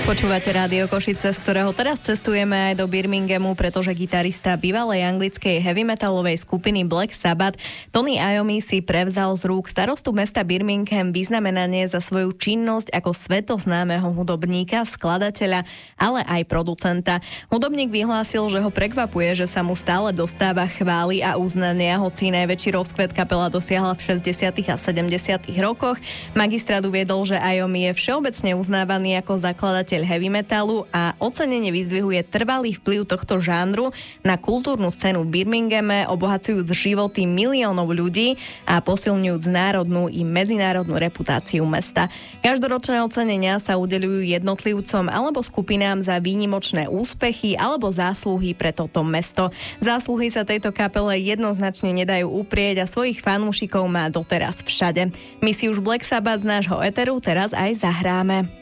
Počúvate Rádio Košice, z ktorého teraz cestujeme aj do Birminghamu, pretože gitarista bývalej anglickej heavy metalovej skupiny Black Sabbath Tony Iommi si prevzal z rúk starostu mesta Birmingham vyznamenanie za svoju činnosť ako svetoznámeho hudobníka, skladateľa, ale aj producenta. Hudobník vyhlásil, že ho prekvapuje, že sa mu stále dostáva chvály a uznania, hoci najväčší rozkvet kapela dosiahla v 60. a 70. rokoch. Magistrát uviedol, že Iommi je všeobecne uznávaný ako zakladateľ heavy metalu a ocenenie vyzdvihuje trvalý vplyv tohto žánru na kultúrnu scénu v Birminghame, obohacujúc životy miliónov ľudí a posilňujúc národnú i medzinárodnú reputáciu mesta. Každoročné ocenenia sa udeľujú jednotlivcom alebo skupinám za výnimočné úspechy alebo zásluhy pre toto mesto. Zásluhy sa tejto kapele jednoznačne nedajú uprieť a svojich fanúšikov má doteraz všade. My si už Black Sabbath z nášho eteru teraz aj zahráme.